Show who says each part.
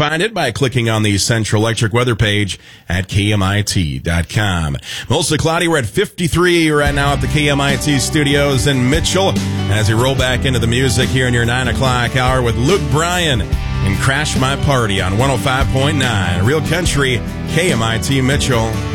Speaker 1: find it by clicking on the Central Electric weather page at KMIT.com. Mostly cloudy. We're at 53 right now at the KMIT studios in Mitchell. As we roll back into the music here in your 9 o'clock hour with Luke Bryan and Crash My Party on 105.9 Real Country, KMIT Mitchell.